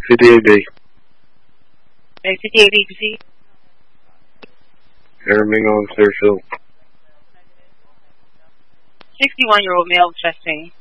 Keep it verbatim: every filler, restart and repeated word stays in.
fifty-eight B. fifty-eight B, proceed. Air Mingo and Clearfield. sixty-one-year-old male chest pain.